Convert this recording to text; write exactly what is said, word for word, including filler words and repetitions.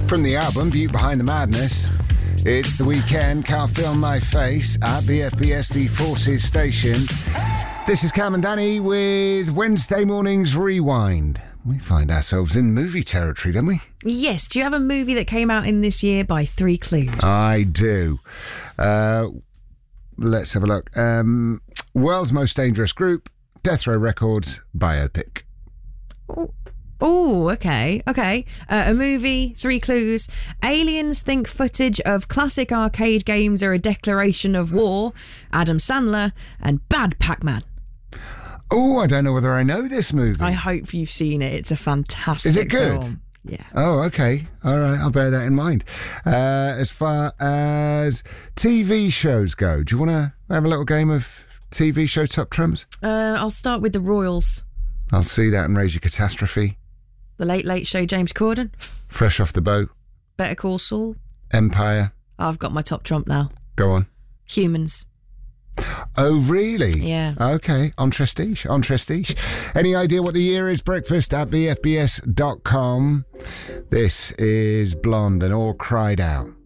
From the album Beauty Behind the Madness, it's The Weekend, Can't Feel My Face at B F B S, the Forces station. This is Cam and Danny with Wednesday Morning's Rewind. We find ourselves in movie territory, don't we? Yes. Do you have a movie that came out in this year by Three Clues? I do. Uh, let's have a look. Um, World's Most Dangerous Group, Death Row Records, biopic. Oh. Oh, okay, okay. Uh, a movie, Three Clues. Aliens think footage of classic arcade games are a declaration of war. Adam Sandler and Bad Pac-Man. Oh, I don't know whether I know this movie. I hope you've seen it. It's a fantastic Is it good? film. Yeah. Oh, okay. All right, I'll bear that in mind. Uh, as far as T V shows go, do you want to have a little game of T V show top trumps? Uh, I'll start with The Royals. I'll see that and raise your catastrophe. The Late Late Show, James Corden. Fresh Off the Boat. Better Call Saul. Empire. I've got my top trump now. Go on. Humans. Oh, really? Yeah. Okay, on Prestige, on Prestige. Any idea what the year is? Breakfast at b f b s dot com. This is Blonde and All Cried Out.